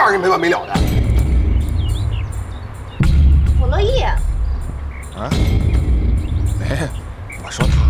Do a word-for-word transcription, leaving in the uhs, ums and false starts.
玩意儿没完没了的。 我乐意。 啊？没，我说他。